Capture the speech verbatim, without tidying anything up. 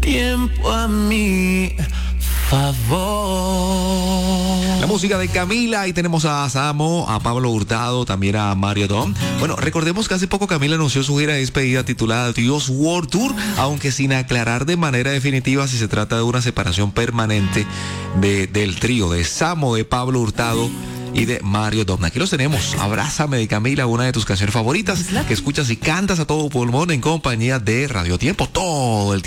tiempo a mi favor. La música de Camila, y tenemos a Samo, a Pablo Hurtado, también a Mario Dom. Bueno, recordemos que hace poco Camila anunció su gira de despedida titulada Dios World Tour, aunque sin aclarar de manera definitiva si se trata de una separación permanente de, del trío de Samo, de Pablo Hurtado y de Mario Dom. Aquí los tenemos. Abrázame de Camila, una de tus canciones favoritas que escuchas y cantas a todo pulmón en compañía de Radio Tiempo todo el tiempo.